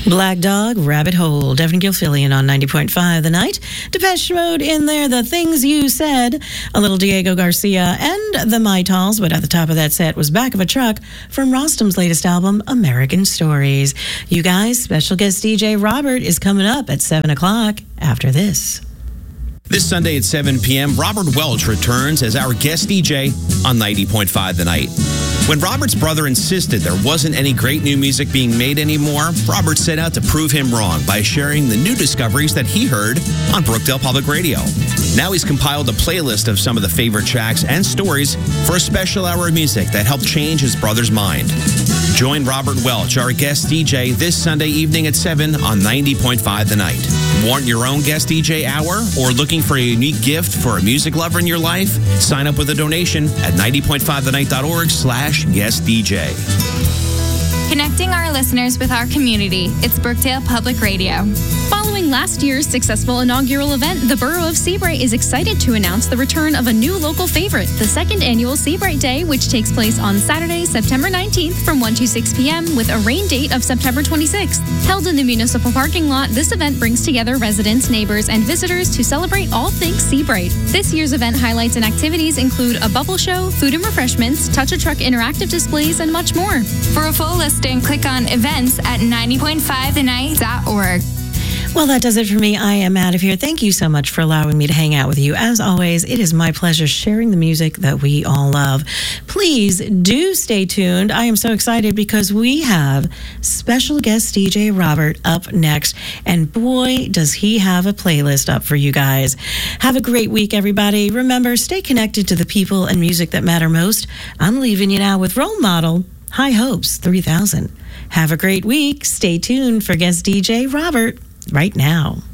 Black Dog, Rabbit Hole, Devin Gilfillian on 90.5 The Night. Depeche Mode in there, The Things You Said, a little Diego Garcia, and the Maytals. But at the top of that set was Back of a Truck from Rostam's latest album, American Stories. You guys, special guest DJ Robert is coming up at 7 o'clock after this. This Sunday at 7 p.m., Robert Welch returns as our guest DJ on 90.5 The Night. When Robert's brother insisted there wasn't any great new music being made anymore, Robert set out to prove him wrong by sharing the new discoveries that he heard on Brookdale Public Radio. Now he's compiled a playlist of some of the favorite tracks and stories for a special hour of music that helped change his brother's mind. Join Robert Welch, our guest DJ, this Sunday evening at 7 on 90.5 The Night. Want your own guest DJ hour or looking for a unique gift for a music lover in your life? Sign up with a donation at 90.5thennight.org/guestdj. Connecting our listeners with our community, it's Brookdale Public Radio. Following last year's successful inaugural event, the Borough of Seabright is excited to announce the return of a new local favorite, the second annual Seabright Day, which takes place on Saturday, September 19th from 1 to 6 p.m. with a rain date of September 26th. Held in the municipal parking lot, this event brings together residents, neighbors, and visitors to celebrate all things Seabright. This year's event highlights and activities include a bubble show, food and refreshments, touch-a-truck interactive displays, and much more. For a full listing, click on events at 90.5thennight.org. Well, that does it for me. I am out of here. Thank you so much for allowing me to hang out with you. As always, it is my pleasure sharing the music that we all love. Please do stay tuned. I am so excited because we have special guest DJ Robert up next. And boy, does he have a playlist up for you guys. Have a great week, everybody. Remember, stay connected to the people and music that matter most. I'm leaving you now with Role Model, High Hopes 3000. Have a great week. Stay tuned for guest DJ Robert right now.